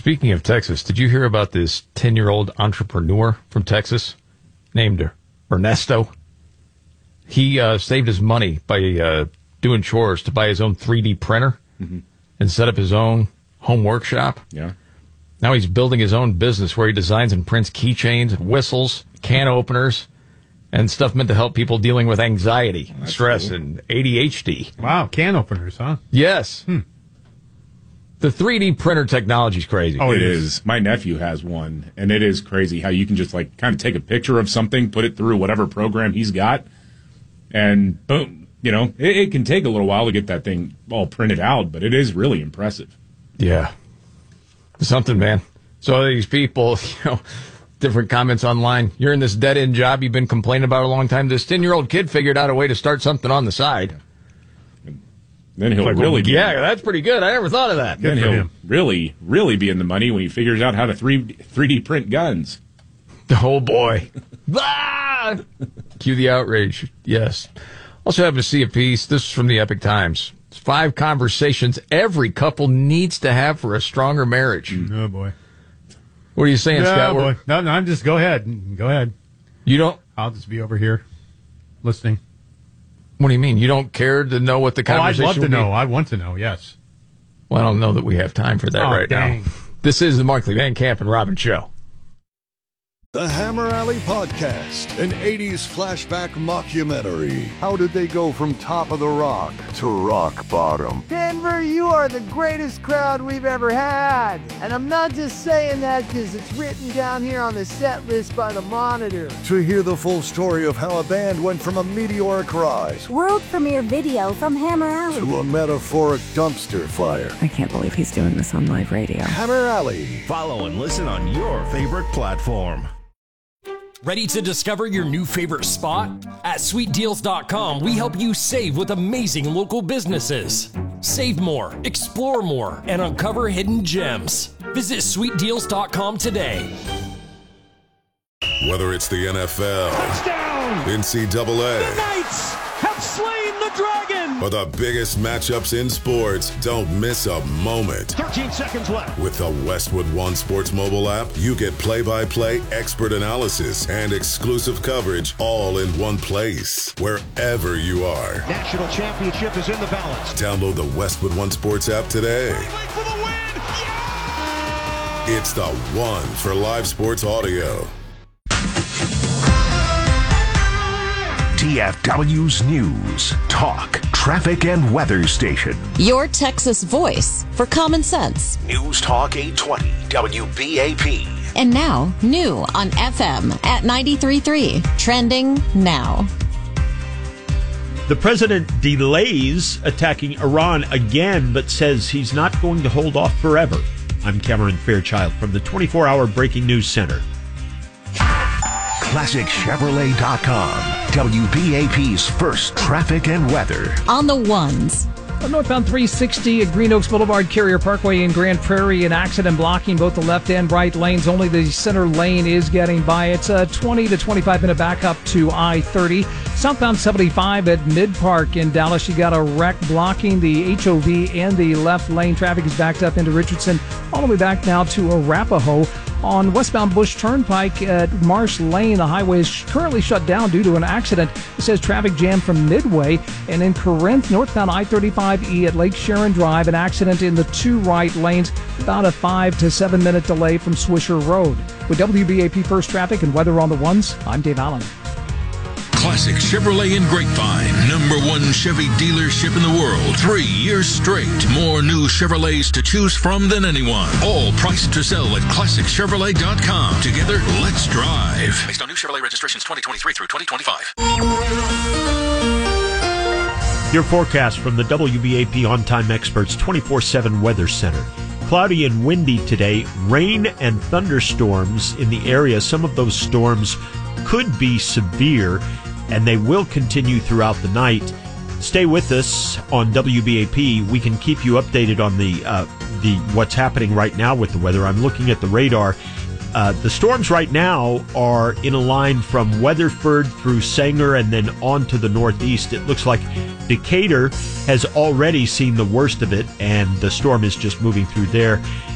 Speaking of Texas, did you hear about this 10-year-old entrepreneur from Texas named Ernesto? He saved his money by doing chores to buy his own 3D printer and set up his own home workshop. Yeah. Now he's building his own business where he designs and prints keychains and whistles, can openers, and stuff meant to help people dealing with anxiety, stress, and ADHD. Wow, can openers, huh? Yes. The 3D printer technology is crazy. Oh, it is. My nephew has one, and it is crazy how you can just like kind of take a picture of something, put it through whatever program he's got, and boom. You know, it can take a little while to get that thing all printed out, but it is really impressive. Yeah. Something, man. So these people, different comments online. You're in this dead-end job you've been complaining about a long time. This 10-year-old kid figured out a way to start something on the side. Then he'll that's pretty good. I never thought of that. Then he'll really, really be in the money when he figures out how to 3D print guns. Oh, boy. Cue the outrage. Yes. Also happen to see a piece. This is from the Epic Times. 5 conversations every couple needs to have for a stronger marriage. Oh, boy. What are you saying, Scott? Boy. No, I'm just go ahead. Go ahead. You don't? I'll just be over here listening. What do you mean? You don't care to know what the conversation I'd love to would know. be? I want to know, yes. Well, I don't know that we have time for that dang. now. This is the Markley Van Camp and Robin Show. The Hammer Alley Podcast, an 80s flashback mockumentary. How did they go from top of the rock to rock bottom? Denver, you are the greatest crowd we've ever had. And I'm not just saying that because it's written down here on the set list by the Monitor. To hear the full story of how a band went from a meteoric rise World premiere video from Hammer Alley to a metaphoric dumpster fire. I can't believe he's doing this on live radio. Hammer Alley. Follow and listen on your favorite platform. Ready to discover your new favorite spot? At SweetDeals.com, we help you save with amazing local businesses. Save more, explore more, and uncover hidden gems. Visit SweetDeals.com today. Whether it's the NFL, touchdown, NCAA, the Knights have slain the dragon, or the biggest matchups in sports, don't miss a moment. 13 seconds left. With the Westwood One Sports mobile app, you get play-by-play expert analysis and exclusive coverage all in one place, wherever you are. National championship is in the balance. Download the Westwood One Sports app today. For the win. Yeah! It's the one for live sports audio. TFW's News, Talk, Traffic, and Weather Station. Your Texas voice for common sense. News Talk 820, WBAP. And now, new on FM at 93.3. Trending now. The president delays attacking Iran again, but says he's not going to hold off forever. I'm Cameron Fairchild from the 24-hour Breaking News Center. ClassicChevrolet.com, WBAP's first traffic and weather. On the ones. On northbound 360 at Green Oaks Boulevard, Carrier Parkway in Grand Prairie, an accident blocking both the left and right lanes. Only the center lane is getting by. It's a 20 to 25 minute backup to I-30. Southbound 75 at Mid Park in Dallas. You got a wreck blocking the HOV and the left lane. Traffic is backed up into Richardson, all the way back now to Arapahoe. On westbound Bush Turnpike at Marsh Lane, the highway is currently shut down due to an accident. It says traffic jam from Midway. And in Corinth, northbound I-35E at Lake Sharon Drive, an accident in the 2 right lanes, about a 5 to 7 minute delay from Swisher Road. With WBAP First Traffic and Weather on the Ones, I'm Dave Allen. Classic Chevrolet in Grapevine, #1 Chevy dealership in the world. 3 years straight. More new Chevrolets to choose from than anyone. All priced to sell at ClassicChevrolet.com. Together, let's drive. Based on new Chevrolet registrations 2023 through 2025. Your forecast from the WBAP On Time Experts 24/7 Weather Center. Cloudy and windy today. Rain and thunderstorms in the area. Some of those storms could be severe, and they will continue throughout the night. Stay with us on WBAP. We can keep you updated on the what's happening right now with the weather. I'm looking at the radar. The storms right now are in a line from Weatherford through Sanger and then on to the northeast. It looks like Decatur has already seen the worst of it, and the storm is just moving through there.